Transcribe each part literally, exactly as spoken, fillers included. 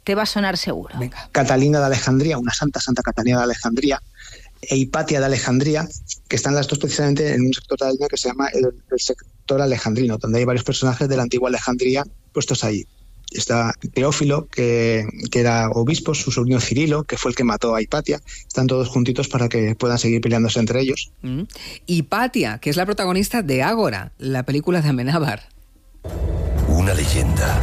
te va a sonar seguro. Venga. Catalina de Alejandría, una santa, Santa Catalina de Alejandría, e Hipatia de Alejandría, que están las dos precisamente en un sector de la línea que se llama el, el sector alejandrino, donde hay varios personajes de la antigua Alejandría puestos ahí. Está Teófilo, que, que era obispo, su sobrino Cirilo, que fue el que mató a Hipatia. Están todos juntitos para que puedan seguir peleándose entre ellos. Mm. Hipatia, que es la protagonista de Ágora, la película de Amenábar. Una leyenda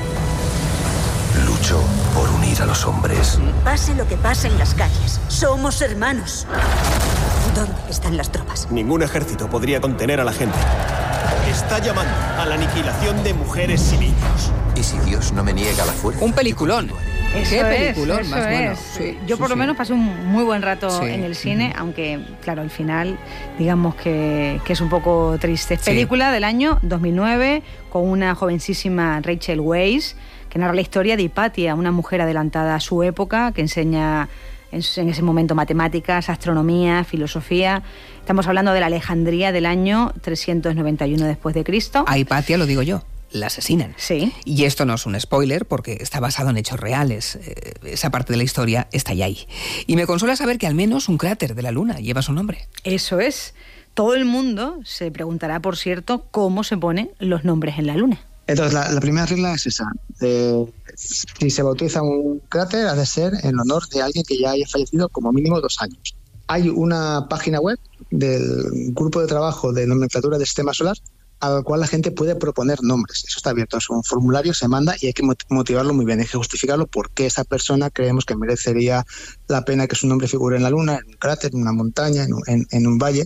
luchó por unir a los hombres. Pase lo que pase en las calles, somos hermanos. ¿Dónde están las tropas? Ningún ejército podría contener a la gente. Está llamando a la aniquilación de mujeres y niños. ¿Y si Dios no me niega la fuerza? Un peliculón. Eso ¿Qué es, peliculón eso más es. bueno? Sí, Yo sí, por lo sí. menos pasé un muy buen rato Sí. en el cine, Mm-hmm. aunque, claro, al final, digamos que, que es un poco triste. Sí. Película del año dos mil nueve, con una jovencísima Rachel Weisz, que narra la historia de Hipatia, una mujer adelantada a su época, que enseña en, en ese momento matemáticas, astronomía, filosofía. Estamos hablando de la Alejandría del año trescientos noventa y uno después de Cristo. A Hipatia, lo digo yo, la asesinan. Sí. Y esto no es un spoiler porque está basado en hechos reales. Eh, esa parte de la historia está ya ahí. Y me consuela saber que al menos un cráter de la Luna lleva su nombre. Eso es. Todo el mundo se preguntará, por cierto, cómo se ponen los nombres en la Luna. Entonces, la, la primera regla es esa. Eh, si se bautiza un cráter, ha de ser en honor de alguien que ya haya fallecido como mínimo dos años. Hay una página web del grupo de trabajo de nomenclatura del Sistema Solar al cual la gente puede proponer nombres. Eso está abierto, es un formulario, se manda y hay que motivarlo muy bien, hay que justificarlo por qué esa persona creemos que merecería la pena que su nombre figure en la Luna, en un cráter, en una montaña, en un, en, en un valle.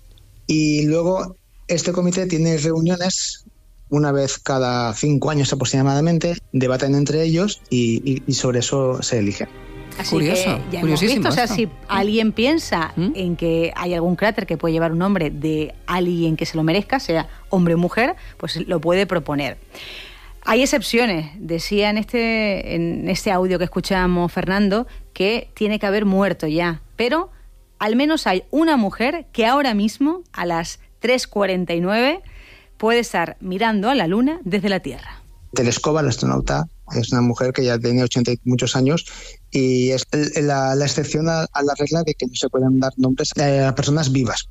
Y luego este comité tiene reuniones una vez cada cinco años aproximadamente, debaten entre ellos y, y, y sobre eso se eligen. Así Curioso, que ya hemos visto, o sea, si alguien piensa ¿Mm? en que hay algún cráter que puede llevar un nombre de alguien que se lo merezca, sea hombre o mujer, pues lo puede proponer. Hay excepciones, decía en este, en este audio que escuchábamos Fernando, que tiene que haber muerto ya, pero al menos hay una mujer que ahora mismo, a las tres cuarenta y nueve, puede estar mirando a la Luna desde la Tierra. Tereskova, la astronauta, es una mujer que ya tiene ochenta y muchos años y es la, la excepción a, a la regla de que no se pueden dar nombres a personas vivas.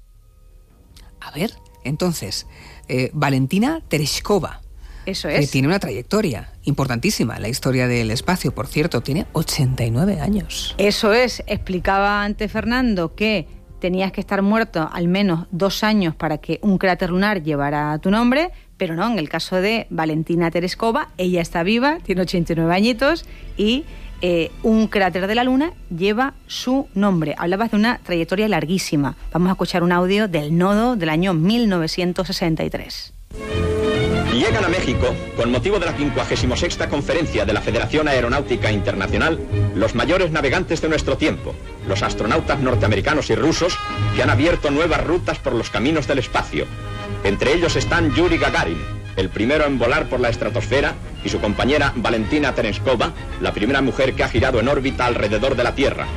A ver, entonces, eh, Valentina Tereshkova. Eso es. Que tiene una trayectoria importantísima. La historia del espacio, por cierto, tiene ochenta y nueve años. Eso es. Explicaba antes Fernando que tenías que estar muerto al menos dos años para que un cráter lunar llevara tu nombre, pero no, en el caso de Valentina Tereshkova, ella está viva, tiene ochenta y nueve añitos y eh, un cráter de la Luna lleva su nombre. Hablabas de una trayectoria larguísima. Vamos a escuchar un audio del nodo del año mil novecientos sesenta y tres. Llegan a México, con motivo de la quincuagésima sexta Conferencia de la Federación Aeronáutica Internacional, los mayores navegantes de nuestro tiempo, los astronautas norteamericanos y rusos que han abierto nuevas rutas por los caminos del espacio. Entre ellos están Yuri Gagarin, el primero en volar por la estratosfera, y su compañera Valentina Tereshkova, la primera mujer que ha girado en órbita alrededor de la Tierra.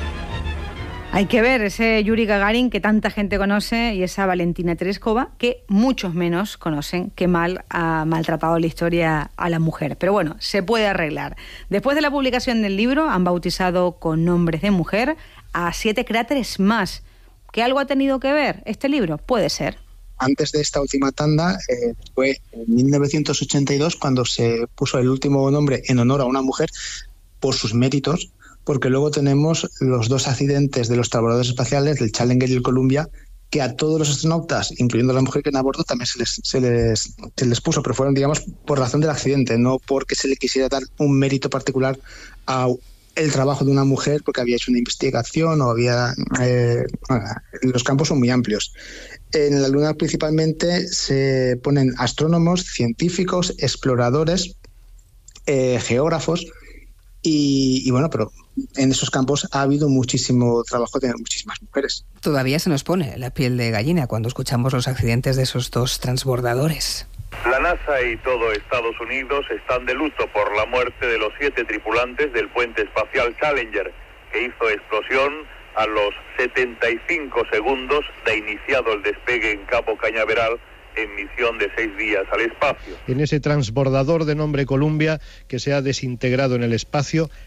Hay que ver ese Yuri Gagarin que tanta gente conoce y esa Valentina Tereshkova que muchos menos conocen, que mal ha maltratado la historia a la mujer. Pero bueno, se puede arreglar. Después de la publicación del libro han bautizado con nombres de mujer a siete cráteres más. ¿Qué algo ha tenido que ver este libro? Puede ser. Antes de esta última tanda, eh, fue en mil novecientos ochenta y dos cuando se puso el último nombre en honor a una mujer por sus méritos, porque luego tenemos los dos accidentes de los trabajadores espaciales, del Challenger y el Columbia, que a todos los astronautas, incluyendo a la mujer que en a bordo, también se les, se les, se les puso, pero fueron, digamos, por razón del accidente, no porque se le quisiera dar un mérito particular a el trabajo de una mujer porque había hecho una investigación o había... Eh, bueno, los campos son muy amplios. En la Luna principalmente se ponen astrónomos, científicos, exploradores, eh, geógrafos y, y bueno, pero en esos campos ha habido muchísimo trabajo de muchísimas mujeres. Todavía se nos pone la piel de gallina cuando escuchamos los accidentes de esos dos transbordadores. La NASA y todo Estados Unidos están de luto por la muerte de los siete tripulantes del puente espacial Challenger, que hizo explosión a los setenta y cinco segundos de iniciado el despegue en Cabo Cañaveral en misión de seis días al espacio. En ese transbordador de nombre Columbia, que se ha desintegrado en el espacio,